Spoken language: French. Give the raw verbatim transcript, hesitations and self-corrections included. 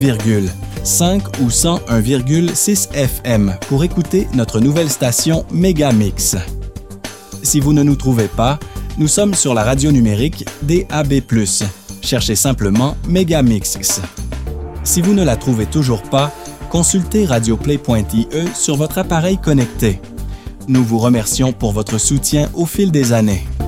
cinq ou cent un virgule six F M pour écouter notre nouvelle station Megamix. Si vous ne nous trouvez pas, nous sommes sur la radio numérique D A B plus. Cherchez simplement Megamix. Si vous ne la trouvez toujours pas, consultez radioplay point I E sur votre appareil connecté. Nous vous remercions pour votre soutien au fil des années.